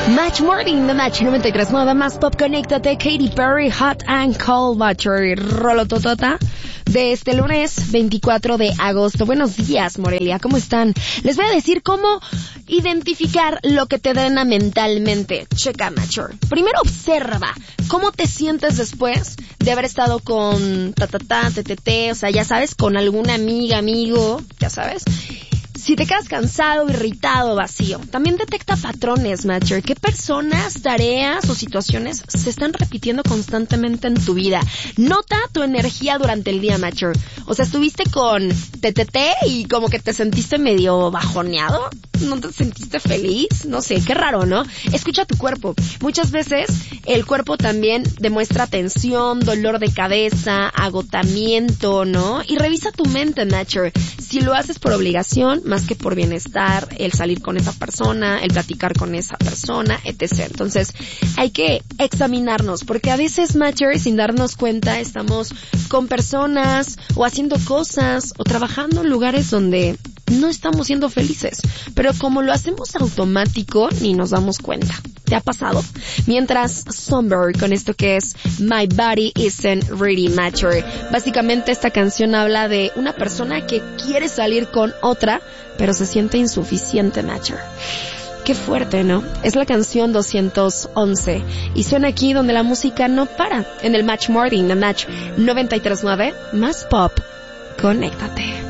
Match Morning, The Match 93.9, más pop, conéctate, Katy Perry, Hot and Cold, Battery, rolototota, de este lunes 24 de agosto. Buenos días, Morelia, ¿cómo están? Les voy a decir cómo identificar lo que te drena mentalmente. Checa, Matcher. Primero observa cómo te sientes después de haber estado con o sea, ya sabes, con alguna amiga, amigo, ya sabes. Si te quedas cansado, irritado, vacío, también detecta patrones, Matcher. ¿Qué personas, tareas o situaciones se están repitiendo constantemente en tu vida? Nota tu energía durante el día, Matcher. O sea, estuviste con TTT y como que te sentiste medio bajoneado. ¿No te sentiste feliz? No sé, qué raro, ¿no? Escucha tu cuerpo. Muchas veces el cuerpo también demuestra tensión, dolor de cabeza, agotamiento, ¿no? Y revisa tu mente, Matcher. Si lo haces por obligación, más que por bienestar, el salir con esa persona, el platicar con esa persona, etc. Entonces, hay que examinarnos, porque a veces, Matcher, sin darnos cuenta, estamos con personas, o haciendo cosas, o trabajando en lugares donde no estamos siendo felices. Pero como lo hacemos automático, ni nos damos cuenta. ¿Te ha pasado? Mientras, Somber, con esto que es My Body Isn't Ready, Matcher. Básicamente esta canción habla de una persona que quiere salir con otra, pero se siente insuficiente, Matcher. Qué fuerte, ¿no? Es la canción 211 y suena aquí donde la música no para. En el Match Morning, The Match 93.9, más pop. Conéctate.